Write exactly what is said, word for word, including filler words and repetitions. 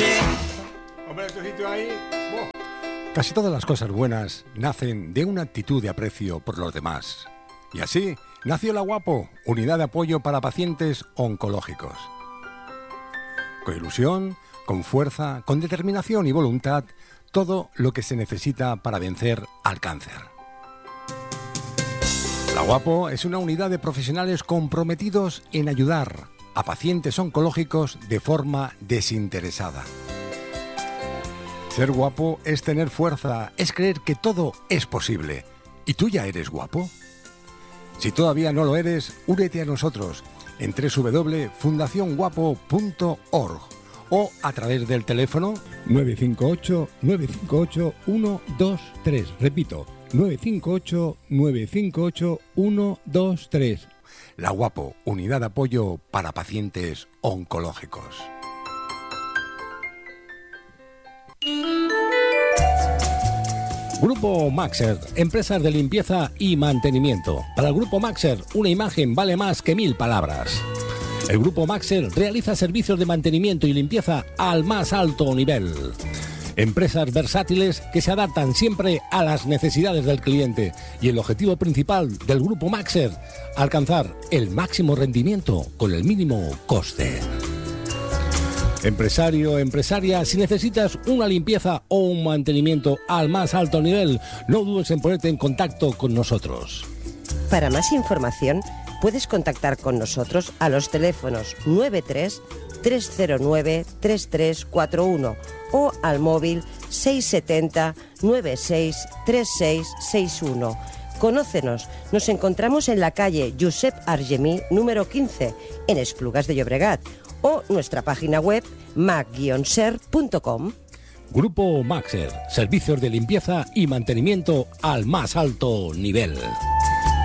noche. Hombre, tu sitio ahí. Oh. Casi todas las cosas buenas nacen de una actitud de aprecio por los demás. Y así nació La Guapo, unidad de apoyo para pacientes oncológicos. Con ilusión, con fuerza, con determinación y voluntad, todo lo que se necesita para vencer al cáncer. La Guapo es una unidad de profesionales comprometidos en ayudar a pacientes oncológicos de forma desinteresada. Ser guapo es tener fuerza, es creer que todo es posible. ¿Y tú ya eres guapo? Si todavía no lo eres, únete a nosotros en doble u doble u doble punto fundación guapo punto org o a través del teléfono nueve cinco ocho, nueve cinco ocho, uno dos tres. Repito, nueve cinco ocho, nueve cinco ocho, uno dos tres. La Guapo, unidad de apoyo para pacientes oncológicos. Grupo Maxer, empresas de limpieza y mantenimiento. Para el Grupo Maxer, una imagen vale más que mil palabras. El Grupo Maxer realiza servicios de mantenimiento y limpieza al más alto nivel. Empresas versátiles que se adaptan siempre a las necesidades del cliente. Y el objetivo principal del Grupo Maxer, alcanzar el máximo rendimiento con el mínimo coste. Empresario, empresaria, si necesitas una limpieza o un mantenimiento al más alto nivel, no dudes en ponerte en contacto con nosotros. Para más información, puedes contactar con nosotros a los teléfonos nueve tres, tres cero nueve, tres tres cuatro uno o al móvil seis siete cero, nueve seis, tres seis seis uno. Conócenos, nos encontramos en la calle Josep Argemí, número quince, en Esplugas de Llobregat, o nuestra página web mac guion ser punto com. Grupo Maxer, servicios de limpieza y mantenimiento al más alto nivel.